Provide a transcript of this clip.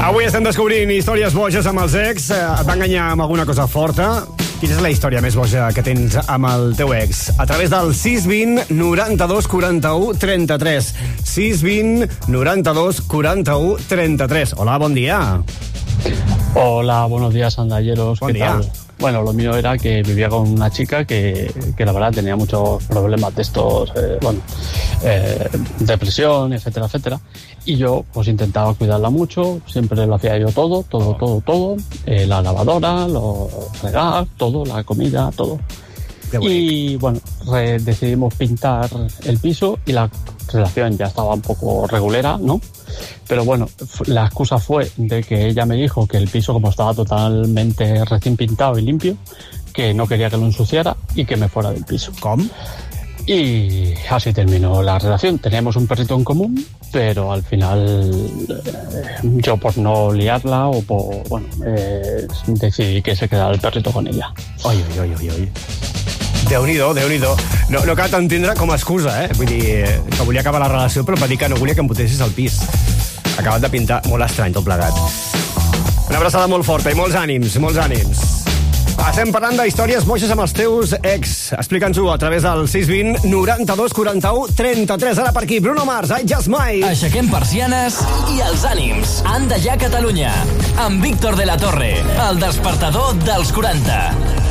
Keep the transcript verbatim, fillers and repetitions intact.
Avui estem descobrint històries boges amb els ex. Et va enganyar amb alguna cosa forta? Quina és la història més boja que tens amb el teu ex? A través del sis vint noranta-dos quaranta-u trenta-tres. sis vint noranta-dos quaranta-u trenta-tres. Hola, bon dia. Hola, buenos días, andalleros. Buen ¿Qué día. tal? Bueno, lo mío era que vivía con una chica que, que la verdad tenía muchos problemas de estos, eh, bueno, eh, depresión, etcétera, etcétera. Y yo pues intentaba cuidarla mucho, siempre lo hacía yo todo, todo, todo, todo. Eh, la lavadora, lo fregar, todo, la comida, todo. Y bueno, re- decidimos pintar el piso y la relación ya estaba un poco regulera, ¿no? Pero bueno, f- la excusa fue de que ella me dijo que el piso, como estaba totalmente recién pintado y limpio, que no quería que lo ensuciara y que me fuera del piso. ¿Cómo? Y así terminó la relación. Teníamos un perrito en común, pero al final eh, yo por no liarla o por, bueno, eh, decidí que se quedara el perrito con ella. Oi, oi, oi, oi, oi. Déu-n'hi-do, Déu-n'hi-do. No, no cal t'entendre com a excusa, eh? Vull dir, eh, que volia acabar la relació, però va dir que no volia que em botessis al pis. Acabat de pintar molt estrany tot plegat. Una abraçada molt forta i molts ànims, molts ànims. Estem parlant de històries boixes amb els teus ex. Explica'ns-ho a través del sis vint noranta-dos quaranta-u trenta-tres. Ara per aquí, Bruno Mars, I Just Might. Aixequem persianes i els ànims. Anda ja Catalunya. Amb Víctor de la Torre, el despertador dels quaranta.